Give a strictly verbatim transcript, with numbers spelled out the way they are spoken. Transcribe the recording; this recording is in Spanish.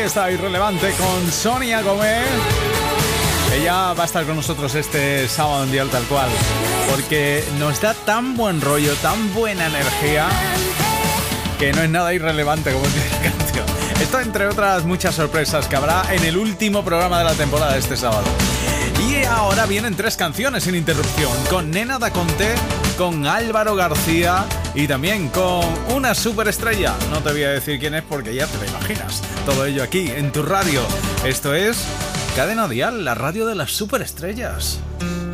está Irrelevante con Sonia Gómez. Ella va a estar con nosotros este sábado en Dial Tal Cual, porque nos da tan buen rollo, tan buena energía, que no es nada irrelevante, como dice la canción. Esto entre otras muchas sorpresas que habrá en el último programa de la temporada este sábado. Y ahora vienen tres canciones sin interrupción, con Nena Da Conte, con Álvaro García y también con una superestrella. No te voy a decir quién es porque ya te lo imaginas. Todo ello aquí en tu radio. Esto es Cadena Dial, la radio de las superestrellas.